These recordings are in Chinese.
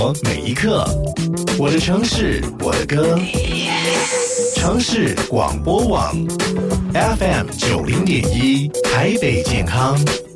每一刻，我的城市，我的歌。城市广播网 FM 90.1台北健康。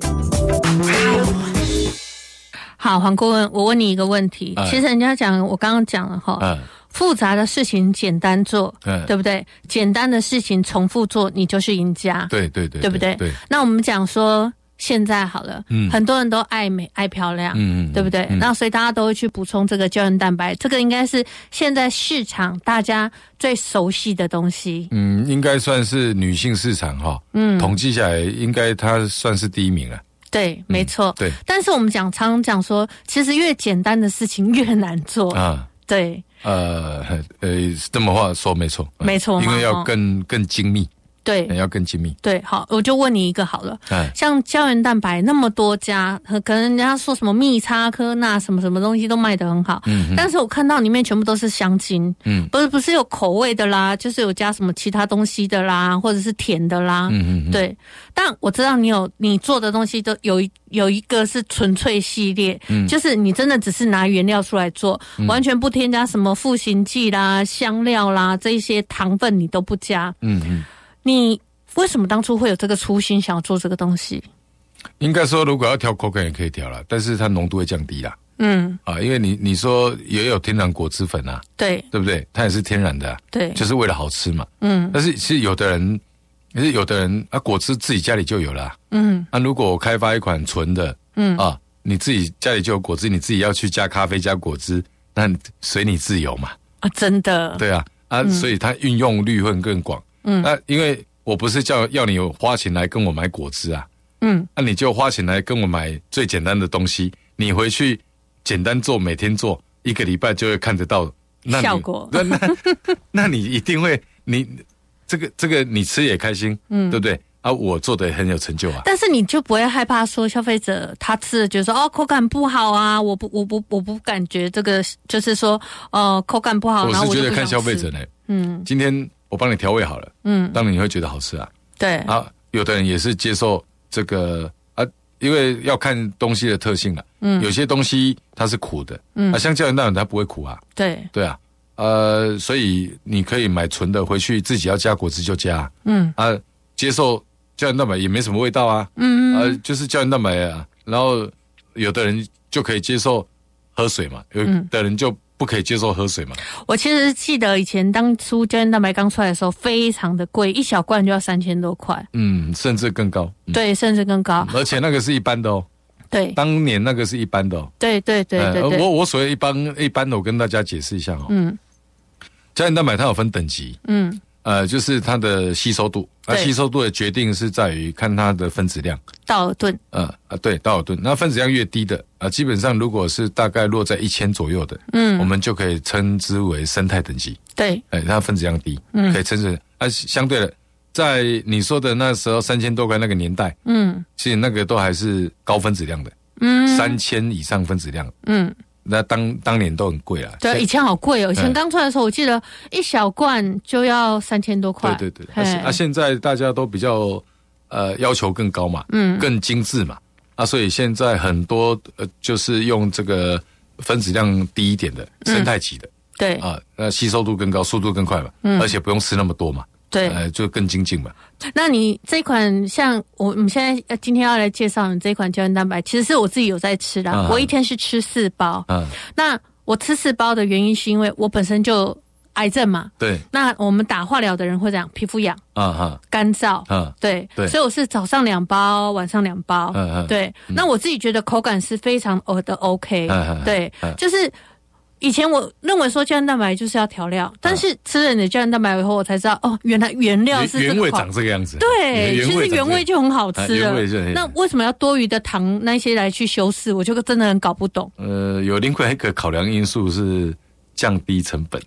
好，黄顾问，我问你一个问题。其实人家讲，我刚刚讲了哈，复杂的事情简单做，对不对？简单的事情重复做，你就是赢家。 对，对不对？对。那我们讲说，现在好了，很多人都爱美爱漂亮，对不对？那所以大家都会去补充这个胶原蛋白，这个应该是现在市场大家最熟悉的东西。 应该算是女性市场哈。统计下来，应该它算是第一名了。 对，没错。 对。 但是我们常常讲说，其实越简单的事情越难做啊。对。 这么话说没错， 没错， 因为要更精密。 对， 要更精密。 对，好，我就问你一个好了。像胶原蛋白那么多家，可能人家说什么蜜差科那什么什么东西都卖得很好，但是我看到里面全部都是香精，不是有口味的啦，就是有加什么其他东西的啦，或者是甜的啦，对。但我知道你做的东西都有一个是纯粹系列，就是你真的只是拿原料出来做，完全不添加什么复形剂啦、香料啦，这一些糖分你都不加，你为什么当初会有这个初心想要做这个东西？ 应该说，如果要调口感也可以调啦，但是它浓度会降低啦。因为你说也有天然果汁粉啊，对不对？它也是天然的啊，对，就是为了好吃嘛。但是其实有的人啊，果汁自己家里就有了啊。如果我开发一款纯的，你自己家里就有果汁，你自己要去加咖啡加果汁，那随你自由嘛。 啊，真的。 对啊，所以它运用率会更广。那因为我不是要你花钱来跟我买果汁啊，那你就花钱来跟我买最简单的东西，你回去简单做，每天做，1个礼拜就会看得到效果。 那你一定会，你这个你吃也开心，对不对？啊，我做的很有成就啊。 但是你就不会害怕说消费者他吃了觉得说口感不好啊，我不感觉这个就是说口感不好， 我是觉得看消费者呢，今天我帮你调味好了，当然你会觉得好吃啊。对啊，有的人也是接受这个啊，因为要看东西的特性啊。有些东西它是苦的，像胶原蛋白它不会苦啊。对啊，所以你可以买纯的回去自己要加果汁就加，接受胶原蛋白也没什么味道啊，就是胶原蛋白啊。然后有的人就可以接受喝水嘛，有的人就不可以接受喝水嘛。 我其实记得以前当初胶原蛋白刚出来的时候非常的贵，一小罐就要3000多块， 甚至更高。 对，甚至更高。 而且那个是一般的哦。对，当年那个是一般的哦。对。我所谓一般的，我跟大家解释一下哦。胶原蛋白它有分等级，就是它的吸收度，吸收度的决定是在于看它的分子量， 道尔顿。 对，道尔顿。那分子量越低的基本上如果是大概落在1000左右的，我们就可以称之为生态等级。对，它分子量低，可以称之相对的，在你说的那时候3000多块那个年代，其实那个都还是高分子量的，3000以上分子量，那当年都很贵啊。 对，以前好贵哦。以前刚出来的时候，我记得一小罐就要3000多块。 对。现在大家都比较要求更高嘛，更精致嘛，所以现在很多就是用这个分子量低一点的生态级的，对那吸收度更高，速度更快嘛，而且不用吃那么多嘛。对，就更精进嘛。 那你这一款像我们现在今天要来介绍你这一款胶原蛋白，其实是我自己有在吃的，我一天是吃4包。那我吃4包的原因是因为我本身就癌症嘛。对。那我们打化疗的人会这样，皮肤痒，干燥，对，所以我是早上2包，晚上2包。对。那我自己觉得口感是非常的 OK。对，就是。以前我认为说胶原蛋白就是要调料，但是吃了你的胶原蛋白以后，我才知道原来原料是原味长这个样子。 对，其实原味就很好吃了。那为什么要多余的糖那些来去修饰？我就真的很搞不懂。 有另外一个考量因素是降低成本。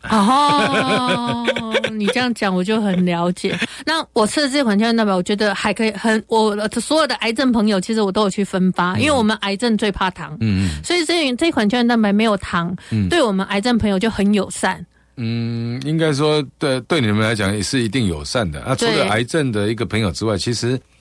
你这样讲我就很了解。那我吃的这款胶原蛋白，我觉得还可以我所有的癌症朋友，其实我都有去分发，因为我们癌症最怕糖，所以这款胶原蛋白没有糖，对我们癌症朋友就很友善。 应该说对你们来讲也是一定友善的。除了癌症的一个朋友之外，其实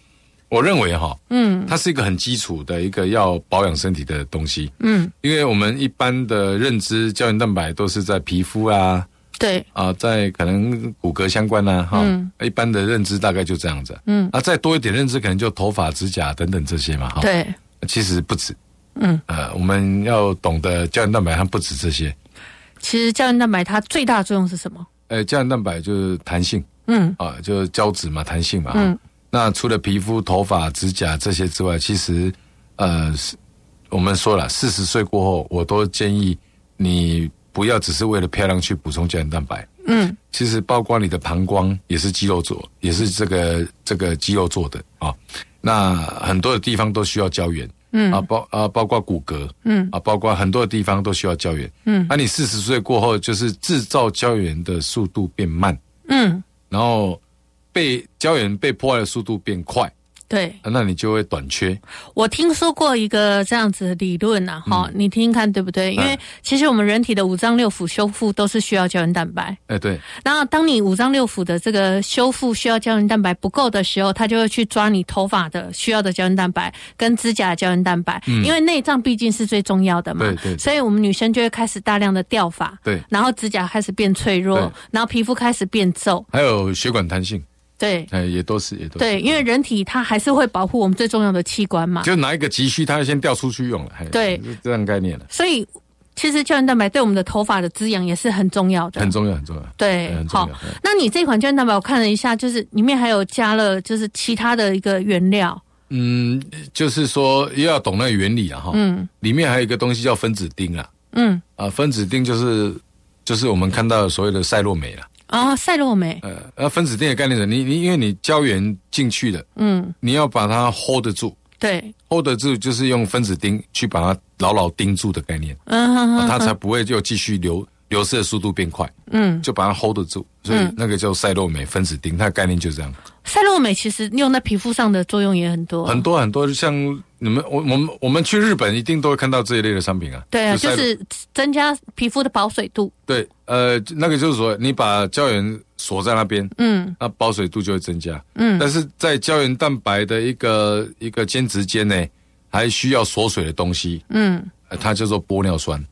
我认为它是一个很基础的一个要保养身体的东西。因为我们一般的认知，胶原蛋白都是在皮肤啊， 对啊，在可能骨骼相关啊，一般的认知大概就这样子。再多一点认知，可能就头发、指甲等等这些嘛， 对， 其实不止。我们要懂得胶原蛋白它不止这些。 其实胶原蛋白它最大的作用是什么？ 胶原蛋白就是弹性，就是胶质嘛，弹性嘛。那除了皮肤、头发、指甲这些之外，其实我们说了，40岁过后，我都建议你不要只是为了漂亮去补充胶原蛋白。其实包括你的膀胱也是肌肉做，也是这个肌肉做的啊。那很多的地方都需要胶原。包括骨骼，包括很多的地方都需要胶原。你40岁过后，就是制造胶原的速度变慢，然后胶原被破坏的速度变快。 对， 那你就会短缺。 我听说过一个这样子的理论啊，你听听看对不对？因为其实我们人体的五脏六腑修复都是需要胶原蛋白。 对。 然后当你五脏六腑的这个修复需要胶原蛋白不够的时候，它就会去抓你头发的需要的胶原蛋白跟指甲的胶原蛋白，因为内脏毕竟是最重要的嘛。 对。 所以我们女生就会开始大量的掉发， 对， 然后指甲开始变脆弱，然后皮肤开始变皱， 还有血管弹性。 对， 也都是。 对，因为人体它还是会保护我们最重要的器官嘛。 就哪一个急需，它先调出去用了。 对， 是这样概念了。 所以其实胶原蛋白对我们的头发的滋养也是很重要的， 很重要。 对，好，那你这款胶原蛋白我看了一下，就是里面还有加了就是其他的一个原料。 就是说要懂那个原理啊，里面还有一个东西叫分子丁啊。分子丁就是我们看到所谓的赛洛美啦。 赛洛美。 分子丁的概念是，你因为你胶原进去了，你要把它 hold 得住。 对 ，hold 得住就是用分子钉去把它牢牢钉住的概念。它才不会就继续流失的速度变快。就把它 hold 得住，所以那个叫赛洛美分子钉，它的概念就这样。 赛洛美其实用在皮肤上的作用也很多， 很多，像我们去日本一定都会看到这一类的商品啊。 对啊，就是增加皮肤的保水度。 对，那个就是说你把胶原锁在那边，那保水度就会增加。但是在胶原蛋白的一个间质间呢，还需要锁水的东西。它叫做玻尿酸。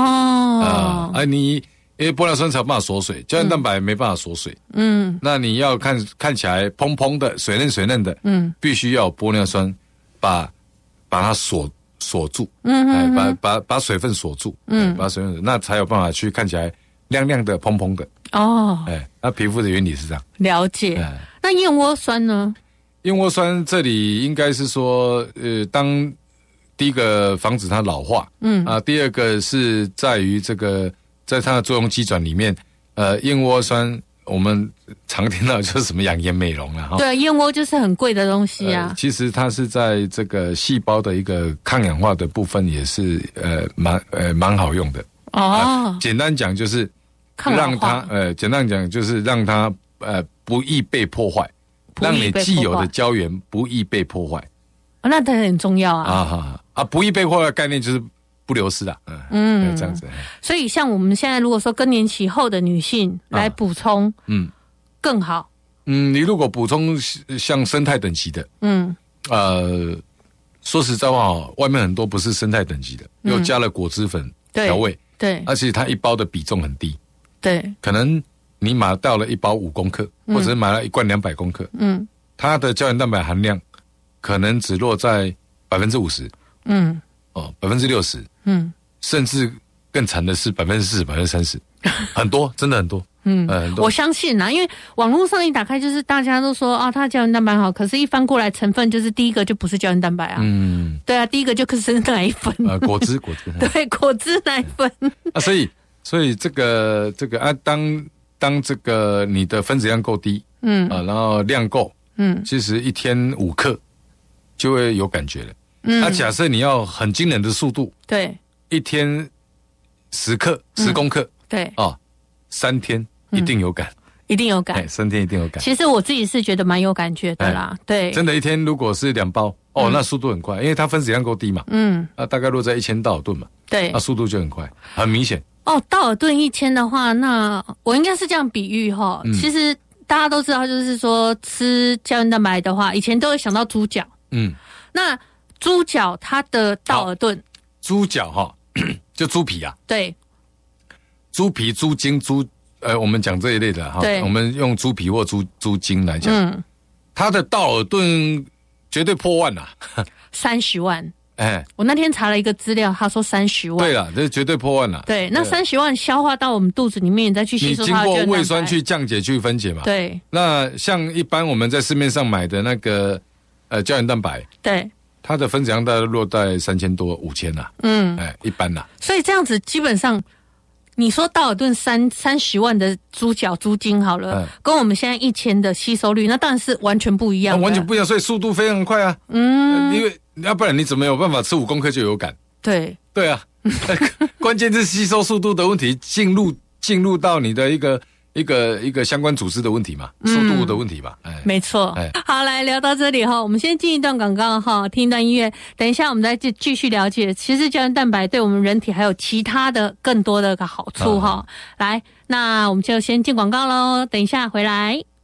因为玻尿酸才有办法锁水，胶原蛋白没办法锁水。那你要看起来蓬蓬的、水嫩的，必须要有玻尿酸把它锁住，把水分锁住，把水分，那才有办法去看起来亮亮的、蓬蓬的。那皮肤的原理是这样。 了解。那燕窝酸呢？ 燕窝酸这里应该是说，当第一个防止它老化，第二个是在于这个。在它的作用机转里面，燕窝酸我们常听到就是什么养颜美容了哈。 对，燕窝就是很贵的东西啊。 其实它是在这个细胞的一个抗氧化的部分也是蛮好用的。简单讲就是让它简单讲就是让它不易被破坏，让你既有的胶原不易被破坏。 那当然很重要啊。 不易被破坏的概念就是。不流失啊，这样子。 所以像我们现在如果说更年期后的女性来补充，更好。 你如果补充像生态等级的，说实在话，外面很多不是生态等级的，又加了果汁粉调味， 对， 而且它一包的比重很低， 对， 可能你买到了一包5公克，或者是买了一罐200公克，它的胶原蛋白含量可能只落在50%，60%，甚至更惨的是40%、30%，很多，真的很多。 我相信因为网络上一打开就是大家都说它胶原蛋白好，可是一翻过来成分就是第一个就不是胶原蛋白啊。对啊，第一个就是奶粉。 果汁。 对，果汁奶粉。 所以这个当这个你的分子量够低，然后量够，其实一天5克就会有感觉了。假设你要很惊人的速度， 对， 一天10克、10公克， 对 ，3天一定有感， 一定有感 ，3天一定有感。 其实我自己是觉得蛮有感觉的啦，对， 真的，一天如果是2包，那速度很快，因为它分子量够低嘛，大概落在1000道尔顿嘛， 对， 速度就很快，很明显。 道尔顿1000的话，那我应该是这样比喻其实大家都知道，就是说吃胶原蛋白的话，以前都会想到猪脚。那猪脚它的道尔顿， 猪脚哈，就猪皮啊。 对， 猪皮、猪筋、我们讲这一类的哈，我们用猪皮或猪筋来讲，它的道尔顿绝对破万啦 ，30万。我那天查了一个资料，他说30万。 对啦，这绝对破万啦。 对，那30万消化到我们肚子里面，你再去吸收它的胶原蛋白， 你经过胃酸去降解、去分解嘛。 对。 那像一般我们在市面上买的那个胶原蛋白， 对， 它的分子量大概落在3000多、5000啦。一般啦。 所以这样子基本上，你说道尔顿30万的猪脚、猪筋好了，跟我们现在1000的吸收率，那当然是完全不一样的。 完全不一样，所以速度非常快啊。因为要不然你怎么有办法吃5公克就有感？对啊，关键是吸收速度的问题，进入到你的一个相关组织的问题嘛，速度的问题吧。 没错。好，来聊到这里哈，我们先进一段广告哈，听一段音乐，等一下我们再继续了解，其实胶原蛋白对我们人体还有其他的更多的好处哈。来，那我们就先进广告咯，等一下回来。